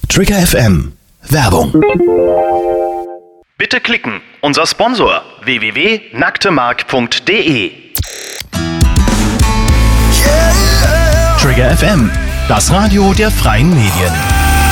Trigger FM Werbung. Bitte klicken. Unser Sponsor www.nacktemark.de. Trigger FM, das Radio der freien Medien.